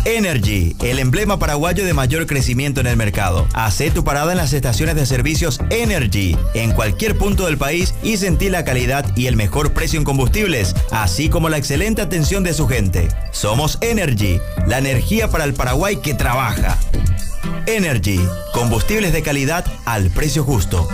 Energy, el emblema paraguayo de mayor crecimiento en el mercado. Hacé tu parada en las estaciones de servicios Energy, en cualquier punto del país, y sentí la calidad y el mejor precio en combustibles, así como la excelente atención de su gente. Somos Energy, la energía para el Paraguay que trabaja. Energy, combustibles de calidad al precio justo.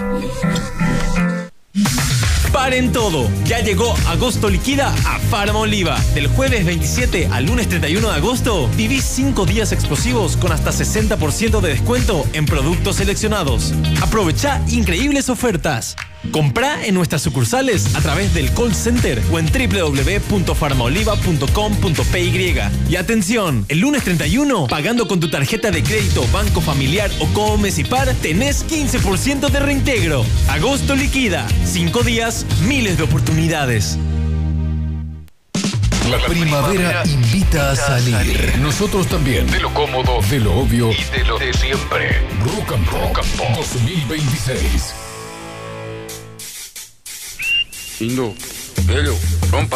Paren todo, ya llegó Agosto Liquida a Farma Oliva. Del jueves 27 al lunes 31 de agosto, viví 5 días explosivos con hasta 60% de descuento en productos seleccionados. Aprovecha increíbles ofertas. Comprá en nuestras sucursales a través del call center o en www.farmaoliva.com.py. Y atención, el lunes 31, pagando con tu tarjeta de crédito Banco Familiar o Comecipar, tenés 15% de reintegro. Agosto Liquida, 5 días, miles de oportunidades. La primavera invita a salir. Nosotros también. De lo cómodo, de lo obvio y de lo de siempre. Rock and Pop 2026. Lindo, bello, rompa.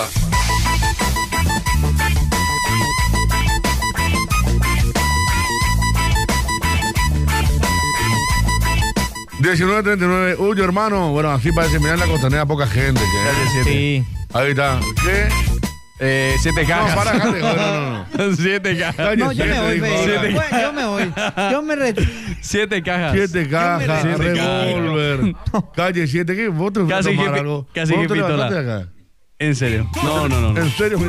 $19.39. Uy, hermano. Bueno, aquí parece mirar la costanera poca gente. Sí. Ahí está. ¿Qué? 7 cajas. No, para acá, no. 7 cajas. No, yo me voy, yo me voy. Yo me retiro. 7 cajas. 7 cajas, revólver. Calle 7, ¿qué? ¿Vos te vas a tomar algo? Casi que pistola. Acá? En serio. No. ¿En serio?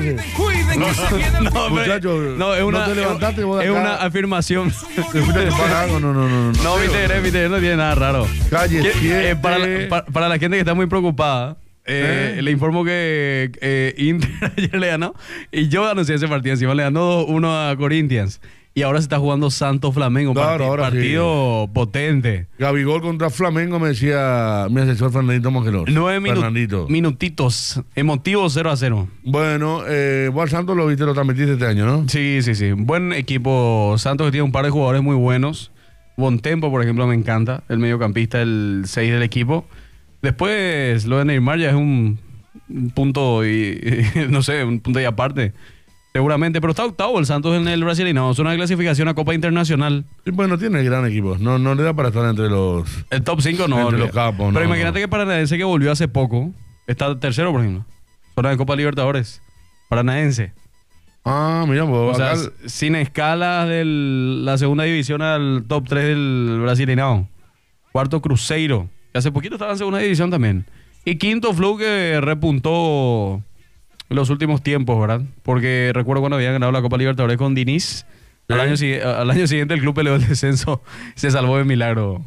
No, muchachos, no, es una, no te levantaste vos de es acá. una afirmación. ¿Te fuiste a tomar algo? No. No, viste, no tiene nada raro. Calle 7. Para la gente que está muy preocupada, le informo que Inter ayer le ganó y yo anuncié ese partido. Encima le ganó 2-1 a Corinthians. Y ahora se está jugando Santos Flamengo. Claro, partido sí. Potente. Gabigol contra Flamengo, me decía mi asesor Fernandito Mongelor. 9 minutitos. Emotivo 0-0. Bueno, vos Santos lo viste, lo transmitiste este año, ¿no? Sí. Buen equipo. Santos que tiene un par de jugadores muy buenos. Bontempo, por ejemplo, me encanta. El mediocampista, el 6 del equipo. Después, lo de Neymar ya es un punto y no sé, un punto y aparte. Seguramente, pero está octavo el Santos en el Brasileirão. Es una clasificación a Copa Internacional. Sí, bueno, tiene gran equipo. No le da para estar entre los... El top 5 no. Entre los capos, pero imagínate que Paranaense, que volvió hace poco, está tercero, por ejemplo. Zona de Copa Libertadores. Paranaense. Ah, mira, vos. O sea, sin escalas de la segunda división al top 3 del Brasileirão. Cuarto, Cruzeiro. Que hace poquito estaba en segunda división también. Y quinto, Flu, que repuntó en los últimos tiempos, ¿verdad? Porque recuerdo cuando habían ganado la Copa Libertadores con Diniz. ¿Sí? Al año siguiente el club peleó el descenso. Se salvó de milagro.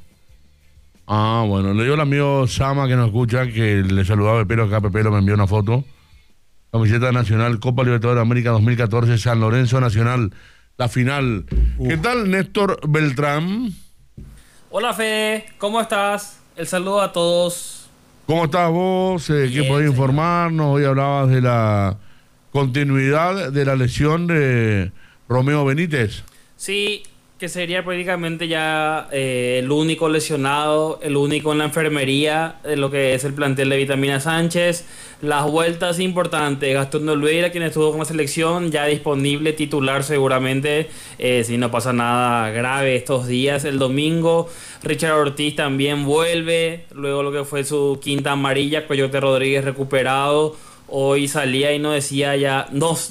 Ah, bueno. Le dio el amigo Sama que nos escucha, que le saludaba a Pepelo acá. Pepelo me envió una foto. Camiseta nacional, Copa Libertadores de América 2014, San Lorenzo Nacional, la final. ¿Qué tal, Néstor Beltrán? Hola, Fede. ¿Cómo estás? El saludo a todos. ¿Cómo estás vos? ¿Qué podés informarnos? Hoy hablabas de la continuidad de la lesión de Romeo Benítez. Sí, que sería prácticamente ya el único lesionado, el único en la enfermería de lo que es el plantel de Vitamina Sánchez. Las vueltas importantes, Gastón Olveira, quien estuvo con la selección, ya disponible, titular seguramente, si no pasa nada grave estos días. El domingo, Richard Ortiz también vuelve, luego lo que fue su quinta amarilla. Coyote Rodríguez recuperado, hoy salía y nos decía ya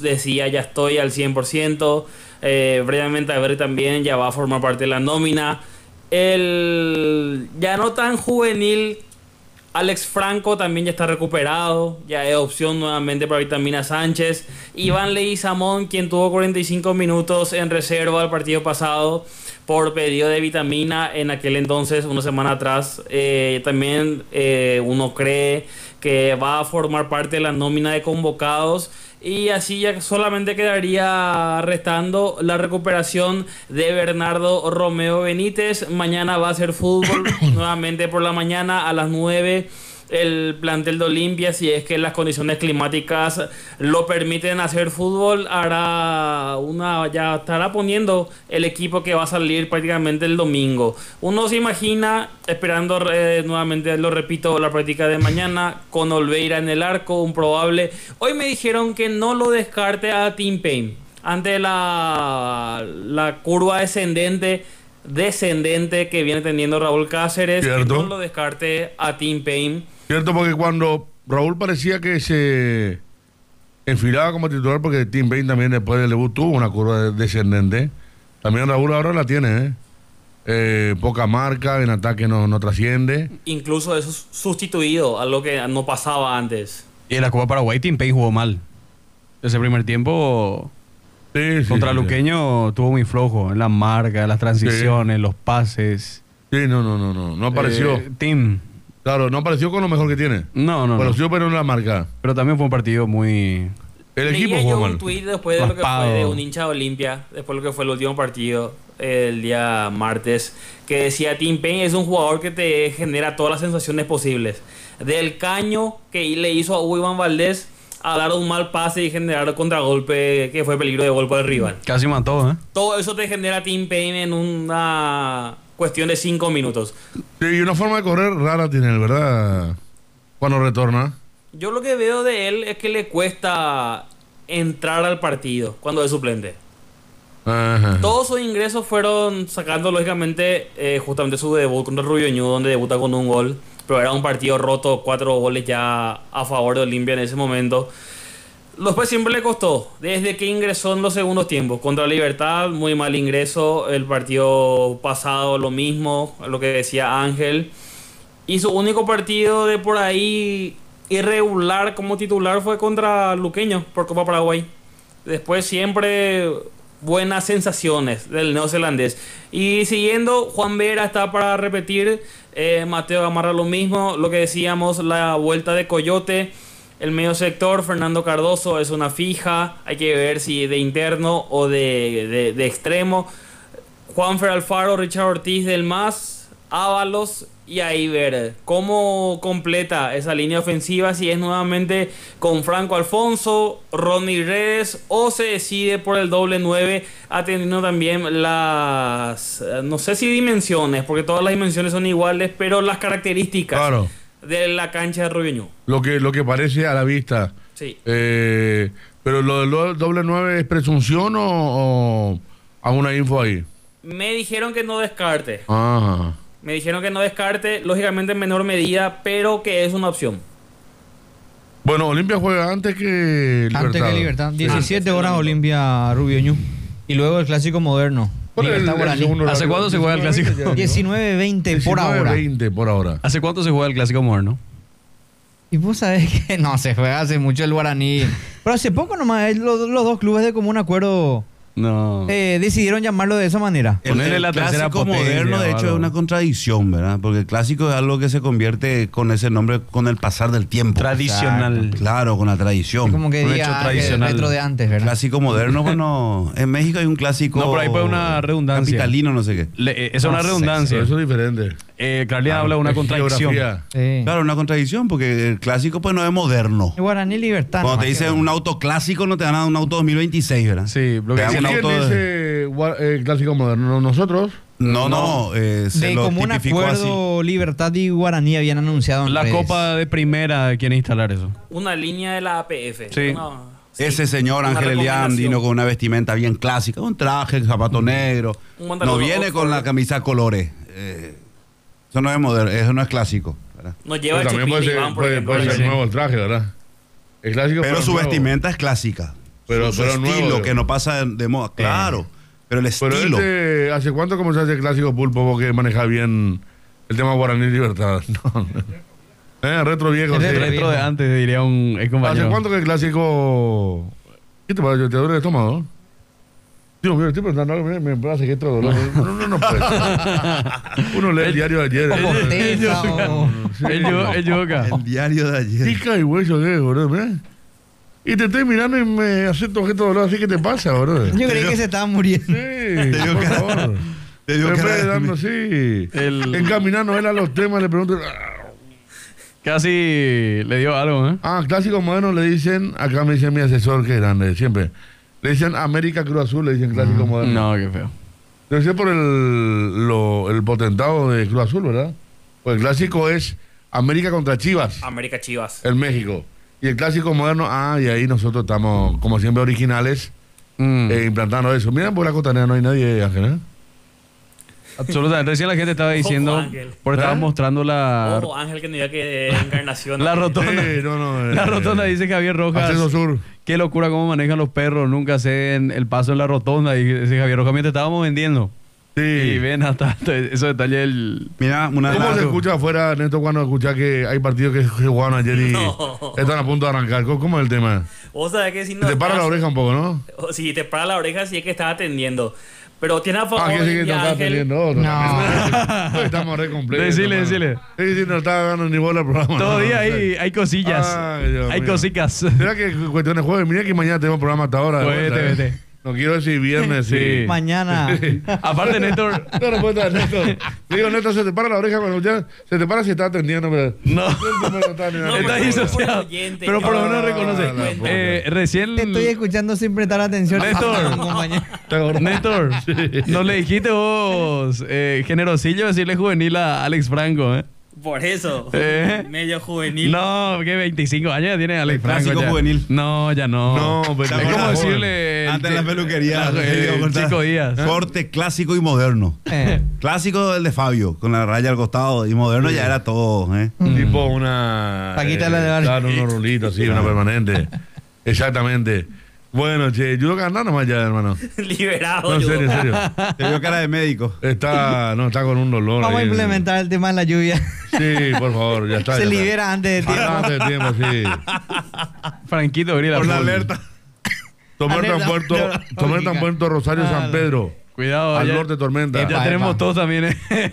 estoy al 100%. Brevemente, a ver, también ya va a formar parte de la nómina. El ya no tan juvenil Alex Franco también ya está recuperado, ya es opción nuevamente para Vitamina Sánchez. Iván Leguizamón, quien tuvo 45 minutos en reserva el partido pasado por pedido de Vitamina en aquel entonces, una semana atrás, también uno cree que va a formar parte de la nómina de convocados. Y así ya solamente quedaría restando la recuperación de Bernardo Romeo Benítez. Mañana va a ser fútbol nuevamente por la mañana a las 9. El plantel de Olimpia, si es que las condiciones climáticas lo permiten hacer fútbol, ya estará poniendo el equipo que va a salir prácticamente el domingo. Uno se imagina esperando nuevamente, lo repito, la práctica de mañana con Olveira en el arco, un probable. Hoy me dijeron que no lo descarte a Tim Payne. ante la curva descendente que viene teniendo Raúl Cáceres, que Cierto. no lo descarte a Tim Payne. Cierto, porque cuando Raúl parecía que se enfilaba como titular, porque Tim Payne también después del debut tuvo una curva descendente, también Raúl ahora la tiene, poca marca, en ataque no trasciende. Incluso eso es sustituido a lo que no pasaba antes. Y en la Copa Paraguay, Tim Payne jugó mal. Ese primer tiempo Sí, contra sí, Luqueño tuvo muy flojo en la marca, las transiciones, los pases. Sí, no apareció. Tim. Claro, no apareció con lo mejor que tiene. No. Apareció pero en la marca. Pero también fue un partido muy... El equipo Leía jugó yo mal. un tuit después de lo que Raspado. fue de un hincha de Olimpia, después de lo que fue el último partido el día martes, que decía: Tim Payne es un jugador que te genera todas las sensaciones posibles. Del caño que le hizo a Hugo Iván Valdés a dar un mal pase y generar contragolpe que fue peligro de gol para el rival. Casi mató, ¿eh? Todo eso te genera Tim Payne en una cuestión de 5 minutos. Sí, y una forma de correr rara tiene, ¿verdad? Cuando retorna. Yo lo que veo de él es que le cuesta entrar al partido cuando es suplente. Ajá. Todos sus ingresos fueron sacando, lógicamente, justamente su debut contra el Rubio Ñu, donde debuta con un gol. Pero era un partido roto, 4 goles ya a favor de Olimpia en ese momento. Después siempre le costó, desde que ingresó en los segundos tiempos. Contra Libertad, muy mal ingreso. El partido pasado, lo mismo, lo que decía Ángel. Y su único partido de por ahí irregular como titular fue contra Luqueño por Copa Paraguay. Después siempre buenas sensaciones del neozelandés. Y siguiendo, Juan Vera está para repetir. Mateo Gamarra lo mismo. Lo que decíamos, la vuelta de Coyote. El medio sector, Fernando Cardoso es una fija. Hay que ver si de interno o de extremo. Juanfer Alfaro, Richard Ortiz del MAS, Ábalos. Y ahí ver cómo completa esa línea ofensiva, si es nuevamente con Franco Alfonso, Ronnie Redes, o se decide por el doble 9, atendiendo también las, no sé si dimensiones, porque todas las dimensiones son iguales, pero las características Claro. de la cancha de Rubio Ñu. Lo que parece a la vista. Sí. Pero lo del doble 9 es presunción o alguna info ahí. Me dijeron que no descarte. Ajá. Me dijeron que no descarte, lógicamente en menor medida, pero que es una opción. Bueno, Olimpia juega antes que Libertad. Antes que Libertad. 17 Antes, horas no. Olimpia Rubio Ñu. Y luego el clásico moderno. ¿Cuál es Libertad el Guaraní. segundo ¿Hace horario? cuándo se juega el clásico? 19:20 por ahora. 19:20 por ahora. ¿Hace cuánto se juega el Clásico Moderno? Y vos sabés que no se juega hace mucho el Guaraní. Pero hace poco nomás los dos clubes de común acuerdo No. decidieron llamarlo de esa manera. Ponerle la tercera clásico potencia moderno, o de hecho, algo. es una contradicción, ¿verdad? Porque el clásico es algo que se convierte con ese nombre con el pasar del tiempo. Tradicional. Claro, con la tradición. Como que Un diga hecho que tradicional. el retro de antes, ¿verdad? Clásico moderno, bueno, en México hay un clásico. No, pero ahí puede una redundancia. Capitalino, no sé qué. Es una No sé, redundancia. Pero eso es diferente. Carlin habla de una Es contradicción. geografía. Sí. Claro, una contradicción, porque el clásico, pues, no es moderno. El Guaraní Libertad. Cuando nomás te dicen que- un auto clásico, no te dan un auto 2026, ¿verdad? Sí, lo que Te dan decía un ¿Quién auto dice clásico moderno? ¿Nosotros? No, se De lo común tipificó así. acuerdo, Libertad y Guaraní habían anunciado en la redes. Copa de Primera quiere instalar eso. Una línea de la APF. Sí. Sí, Ese señor una Ángel Elián recomendación. vino con una vestimenta bien clásica, un traje, zapato negro. Un pantalón No viene Oxford. con la camisa a colores. Eso no es moderno, eso no es clásico, ¿verdad? Nos lleva Pero el también Chepín puede ser, Iván, por ejemplo. puede ser Sí. nuevo el traje, ¿verdad? El clásico Pero su nuevo. vestimenta es clásica. Pero su nuevo, estilo, digo. que no pasa de moda. Claro, pero el Pero estilo. ¿hace cuánto comenzó a hacer clásico Pulpo porque maneja bien el tema Guaraní y Libertad? No. Retro viejo. El sí. retro Retro de antes, diría un ex ¿Hace compañero. cuánto que el clásico... ¿Qué te pasa? ¿Te duele el estómago? Dios mío, estoy preguntando algo, me parece que esto dolor. No puede. Uno lee el diario de ayer. O botella, o- Sí. El yoga. El diario de ayer. Pica y hueso, ¿qué, boludo? Mirá. Y te estoy mirando y me haces todo objeto de dolor, así que te pasa, boludo. Yo creí que se estaba muriendo. Sí, dio por cara- favor. te dio En cara vez de de- darnos así, encaminando él a los temas, le pregunto... Casi le dio algo, ¿eh? Clásico moderno le dicen, acá me dice mi asesor, que grande, siempre. Le dicen América Cruz Azul, le dicen clásico moderno. No, qué feo. Debe ser por el potentado de Cruz Azul, ¿verdad? Pues el clásico es América contra Chivas, América Chivas. en México. Y el clásico moderno, y ahí nosotros estamos, como siempre, originales. implantando eso. Mira, por la costanera no hay nadie, Ángel, ¿eh? Absolutamente. Recién la gente estaba diciendo, Ángel. porque estaba ¿Eh? mostrando la Ojo, Ángel, que no diga que encarnación. la rotonda. Sí, no, La rotonda dice Javier Rojas. Acceso Sur. Qué locura cómo manejan los perros. Nunca hacen el paso en la rotonda. Y dice Javier Rojas, mientras estábamos vendiendo. Sí. Y ven hasta esos detalles del... Mira, una ¿Cómo se escucha afuera, Neto, cuando escuchas que hay partidos que se jugaron ayer y No. están a punto de arrancar? ¿Cómo es el tema? Vos sabés que si no Te para la estás- oreja un poco, ¿no? o si te para la oreja, sí es que estás atendiendo. Pero tiene a favor Ah, que sí que no ya, está Ángel, teniendo otro. No. Estamos re completos. Decile, hermano. decile. Sí, sí, no está dando ni bola el programa. Todavía no, hay cosillas. Ay, Dios Hay mío. cositas. ¿Será que cuestión de jueves? Mira que mañana tenemos programa hasta ahora. de Vete, vuelta, ¿eh? vete. No quiero decir viernes, sí. Sí. Mañana. Aparte, Néstor... No, no puede estar, Neto. Le digo, Neto, se te para la oreja cuando ya se te para si está atendiendo. Pero... No. No está ni nada. No, Está por disociado. oyente, Pero por lo menos no, reconoce. no, no, Recién... Te estoy escuchando sin prestar atención. Néstor. compañero. Está gordo. Néstor, ¿no le dijiste vos generosillo decirle juvenil a Alex Franco, eh? Por eso. ¿Eh? Medio juvenil. No, que 25 años ya tiene Alex El Franco. clásico ya. juvenil. No, ya no. No, pero es era como joven. decirle... Antes en la peluquería. el Chico Díaz. Corte clásico y moderno. Clásico el de Fabio, con la raya al costado. Y moderno ya era todo. Tipo una. Paquita la de Barrio. Claro, unos rulitos, sí, una permanente. Exactamente. Bueno, che, yo lo que anda nomás ya, hermano. Liberado. No, en yo. serio, en serio. Te vio cara de médico. Está con un dolor. Vamos a ahí. implementar el tema de la lluvia. Sí, por favor, ya está. Se ya está. libera antes de tiempo. Antes de tiempo, sí. Franquito, grila. Por la full. alerta. Tormenta en Puerto Rosario, Ah, San Pedro. Cuidado. Al ya- norte, tormenta. Ya Epa, tenemos epa. todos también,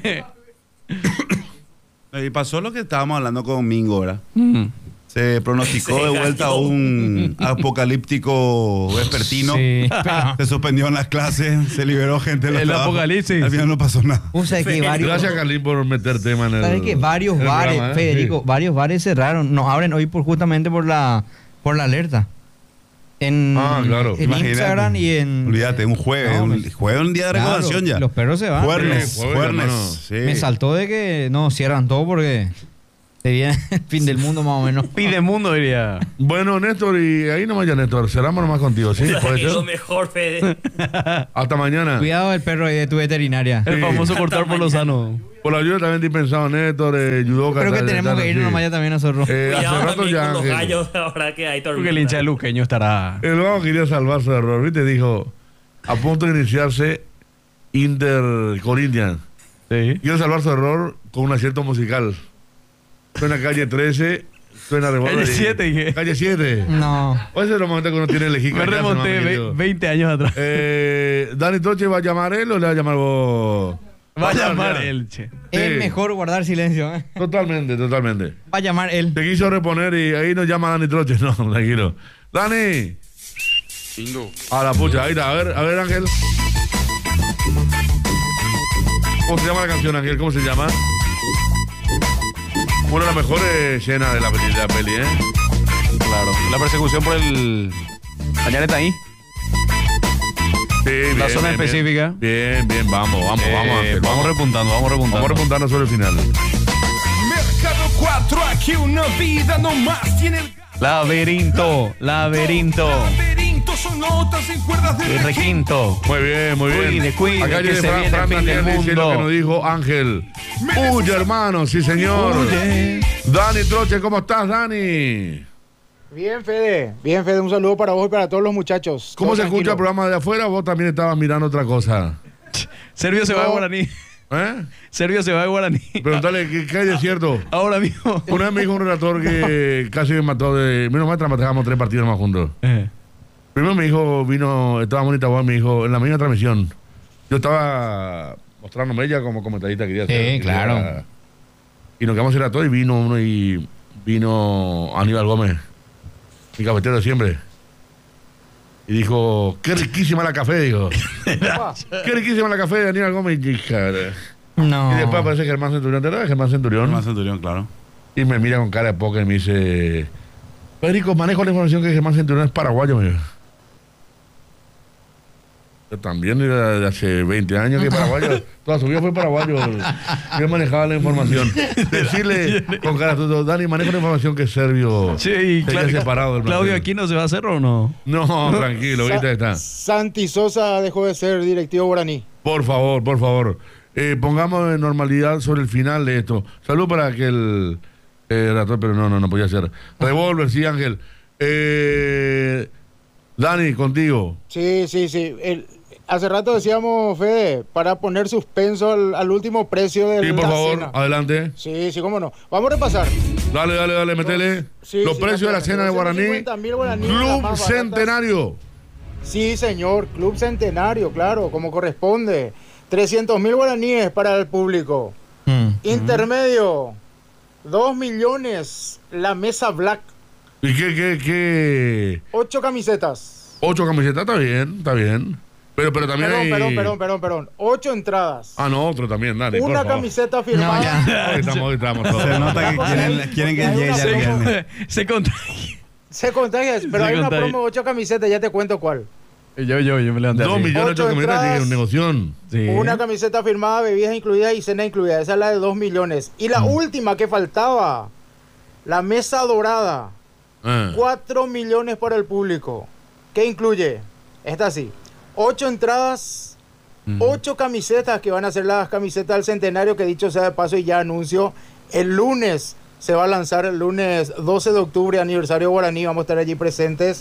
Y pasó lo que estábamos hablando con Mingo, ¿verdad? Mm. Se pronosticó de vuelta un apocalíptico vespertino. Sí. Se suspendieron las clases, se liberó gente. de los El trabajos. apocalipsis. Al final no pasó nada. O sea que varios. Gracias, Carlín, por meter tema en el. ¿Sabes qué? Varios en el bares, programa, ¿eh? Federico, varios bares cerraron. No abren hoy justamente por la alerta. En, Claro. en Imagínate. Instagram y en. Olvídate, un jueves. un día de Claro, recaudación ya. Los perros se van. Juernes, Sí, jueves, hermano. juernes. Sí. Me saltó de que no cierran todo porque se viene el fin del mundo más o menos. Pide mundo, diría. Bueno, Néstor, y ahí nomás ya, Néstor. Cerramos nomás contigo, ¿sí? O sea, ¿Puede que es lo ser? mejor, Fede. Hasta mañana. Cuidado el perro ahí de tu veterinaria. El famoso cortar por lo sano. Por la ayuda también estoy pensando, Néstor, Yudoka. Creo que tal, tenemos tal, que irnos sí. nomás ya también nosotros. Hace Cuidado rato también ya, con los Ángel. gallos ahora que hay tormenta. Creo que el hincha de luqueño estará... El Vago quería salvar su error, ¿viste? Dijo, a punto de iniciarse Inter Corinthians. Sí. Quiero salvar su error con un acierto musical. Suena calle 13, suena Revolver. Calle 7, dije. Calle 7. No. O ese es el momento que uno tiene que elegir. Me callarse, remonté mami, querido. 20 años atrás. Dani Toche va a llamar él o le va a llamar vos. Va a Ya. llamar él, che. Es mejor guardar silencio. ¿eh? Totalmente, totalmente. Va a llamar él. Te quiso reponer y ahí nos llama Dani Troche. No, tranquilo. Dani. Ingo. A la pucha, ahí está. A ver, Ángel. ¿Cómo se llama la canción, Ángel? ¿Cómo se llama? Una de las mejores escenas de la peli, ¿eh? Claro. La persecución por el... Pañaleta ahí. Sí, bien, La zona bien, específica. Bien, bien, vamos, Ángel. Vamos repuntando. Vamos repuntando sobre el final. Mercado 4, aquí una vida no más tiene el Laberinto. laberinto, son notas en cuerdas de El requinto. Muy bien, muy bien. Cuide, Acá que viene se viene Fran el fin del Daniel dice lo mundo. que nos dijo Ángel. Huye, hermano, sí, señor. Huye. Dani Troche, ¿cómo estás, Dani? Bien, Fede, un saludo para vos y para todos los muchachos. ¿Cómo Todo se escucha tranquilo. el programa de afuera? Vos también estabas mirando otra cosa. Servio se va de No. Guaraní. ¿Eh? Servio se va de Guaraní. Preguntale qué hay de cierto. Ahora mismo. Una vez me dijo un relator que casi me mató de. Menos mal trabajamos 3 partidos más juntos. Primero me dijo, estaba bonita voz, me dijo, en la misma transmisión. Yo estaba mostrándome ella como comentarista quería hacer. Sí, claro. Y nos quedamos en relator y vino Aníbal Gómez, mi cafetero de siempre. Y dijo, qué riquísima la café, dijo. Qué riquísima la café de Aníbal Gómez. Y, cara. No. Y después aparece Germán Centurión. ¿Te acuerdas de Germán Centurión? Germán Centurión, claro. Y me mira con cara de póker y me dice, Federico, manejo la información que Germán Centurión es paraguayo. Me dijo. Yo también era de hace 20 años que paraguayo. Toda su vida fue paraguayo. Yo manejaba la información. Decirle con cara todo, Dani, maneja la información que es serbio. Sí, separado del Claudio, ¿aquí no se va a hacer o no? No, tranquilo, ahorita está. Santi Sosa dejó de ser directivo guaraní. Por favor, por favor. Pongamos en normalidad sobre el final de esto. Salud para aquel relator, pero no podía ser. Revolver, sí, Ángel. Dani, contigo. Sí. Hace rato decíamos, Fede, para poner suspenso al último precio de Sí, por la favor, cena. adelante. Sí, cómo no. Vamos a repasar. Dale, metele. Sí, Los precios de la cena de Guaraní. 250.000 guaraníes, las Club más baratas. Centenario. Sí, señor, Club Centenario, claro, como corresponde. 300.000 guaraníes para el público. Intermedio, 2 millones, la mesa black. ¿Y qué? 8 camisetas. 8 camisetas, está bien. Pero también hay... Perdón. 8 entradas. Ah, no, otro también, dale. Una camiseta firmada. Hoy estamos todos. Se nota que quieren que llegue ya el viernes. Se contagia. Se contagia, pero hay una promo de 8 camisetas, ya te cuento cuál. Yo me levanté 2 así. millones de 8 camisetas entradas. en negoción. Sí. Una camiseta firmada, bebidas incluidas y cena incluida. Esa es la de 2 millones. Y la última que faltaba, la mesa dorada. 4 millones para el público. ¿Qué incluye? Esta sí. 8 entradas, 8 camisetas que van a ser las camisetas del centenario, que dicho sea de paso y ya anuncio, el lunes se va a lanzar, el lunes 12 de octubre, aniversario Guaraní, vamos a estar allí presentes.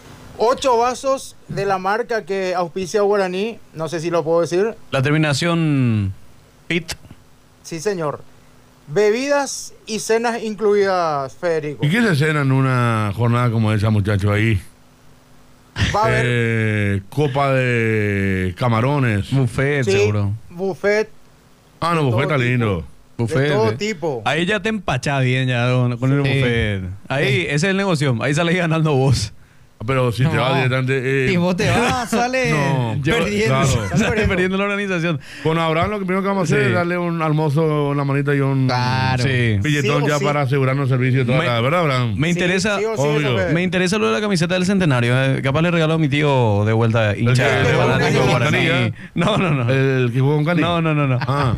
8 vasos de la marca que auspicia Guaraní, no sé si lo puedo decir. La terminación PIT. Sí, señor. Bebidas y cenas incluidas, Federico. ¿Y qué se cena en una jornada como esa, muchachos, ahí? Va a haber Copa de camarones. Buffet, sí, seguro. buffet. Ah, no, buffet está lindo. Buffet. De todo tipo. Ahí ya te empachás bien ya con el buffet. Ahí, ese es el negocio. Ahí sales ganando vos. Pero si te vas directamente... Y vos te vas, sale perdiendo. Sale perdiendo la organización. Con Abraham lo que primero que vamos a hacer es darle un almuerzo, una manita y un billetón ya para asegurarnos el servicio y toda la... ¿Verdad, Abraham? Me interesa, obvio. me interesa lo de la camiseta del centenario. Capaz le regalo a mi tío de vuelta hincha de fanático guaraní. No. ¿El que jugó con Cani? No. Ah.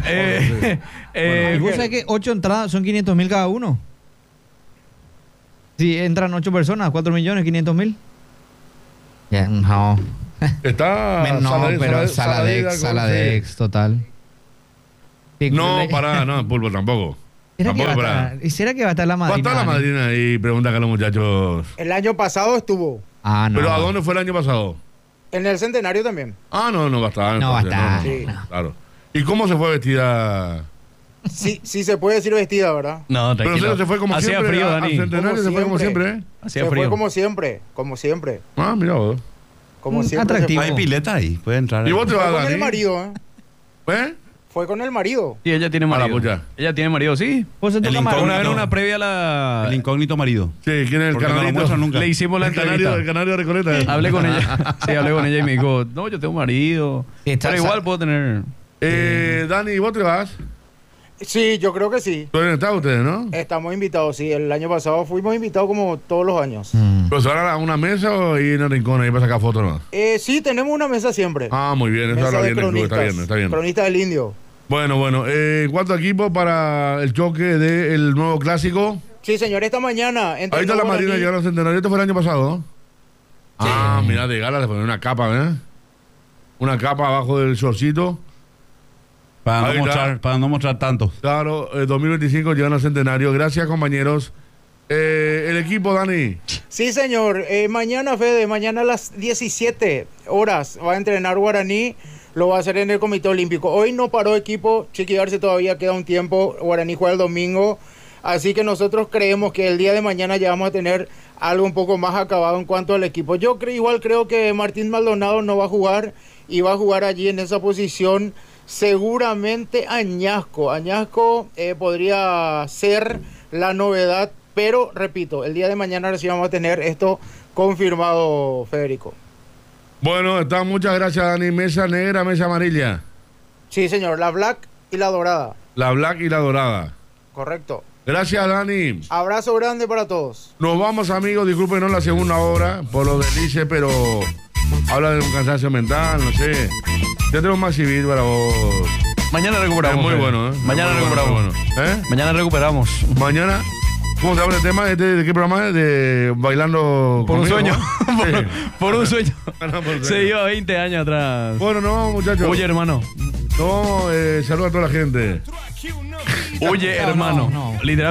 ¿Vos sabés que 8 entradas son 500.000 cada uno? Si entran 8 personas, 4 millones, 500.000. No. Está... No, pero Saladex, total. No, no, Pulpo tampoco. ¿Será que va a estar la madrina? Va a estar la madrina ahí, pregunta a los muchachos. El año pasado estuvo. Ah, no. ¿Pero a dónde fue el año pasado? En el centenario también. Ah, no va a estar. No va a estar. Sí. Claro. ¿Y cómo se fue vestida? Sí se puede decir vestida, ¿verdad? No, tranquilo. Pero se fue como Hacía siempre. frío, Al Dani. centenario se fue como siempre, ¿eh? Hacía Se frío. fue como siempre. Ah, mira vos. Como siempre. Atractivo. Hay pileta ahí, puede entrar. ¿Y vos te Fue vas a con dar? el marido, ¿eh? ¿Eh? Fue con el marido. Sí, ella tiene marido. pucha. Ella tiene marido, sí. Vos en tu El cámara. Una vez en incógnito. una previa a la... El incógnito marido. Sí, ¿quién es el Porque no lo canalito? muestran nunca. Le hicimos la El canario, entrevista. el canario de Recoleta. Hablé con ella. Sí, hablé con ella y me dijo, no, yo tengo marido. Pero igual puedo tener... Dani, ¿vos te vas? Sí, yo creo que sí. ¿Dónde están ustedes, no? Estamos invitados, sí. El año pasado fuimos invitados como todos los años. ¿Pero se van a una mesa o ir en el rincón ahí para sacar fotos nomás? Sí, tenemos una mesa siempre. Ah, muy bien, eso Mesa habla de bien del club, cronistas. está bien. Cronista del Indio. Bueno, ¿cuántos equipos para el choque del nuevo clásico? Sí, señor, esta mañana. Ahí está la Marina llegando al centenario. ¿Esto fue el año pasado? ¿No? Ah, mira, de gala le ponen una capa, ¿eh? Una capa abajo del shortcito. Para no mostrar tanto. Claro, 2025 llegan al centenario. Gracias, compañeros. El equipo, Dani. Sí, señor. Mañana, Fede, mañana a las 17 horas va a entrenar Guaraní. Lo va a hacer en el Comité Olímpico. Hoy no paró equipo. Chiquiarse todavía queda un tiempo. Guaraní juega el domingo. Así que nosotros creemos que el día de mañana ya vamos a tener algo un poco más acabado en cuanto al equipo. Yo igual creo que Martín Maldonado no va a jugar y va a jugar allí en esa posición seguramente Añasco. Añasco podría ser la novedad, pero repito, el día de mañana recién vamos a tener esto confirmado, Federico. Bueno, muchas gracias, Dani. Mesa negra, mesa amarilla. Sí, señor, la black y la dorada. La black y la dorada. Correcto. Gracias, Dani. Abrazo grande para todos. Nos vamos, amigos. Discúlpenos la segunda hora por lo del ICE, pero habla de un cansancio mental, no sé. Ya tenemos más civil para vos. Mañana recuperamos. Es muy bueno, ¿eh? Mañana Muy recuperamos. bueno, muy bueno. ¿Eh? Mañana recuperamos. Mañana, ¿cómo se llama el tema? ¿De qué programa es? De Bailando Por un conmigo, sueño. ¿no? Sí. Por un sueño. Por sueño. Se iba 20 años atrás. Bueno, no, muchachos. Oye, hermano. No, saluda a toda la gente. Oye, hermano. No. Literal.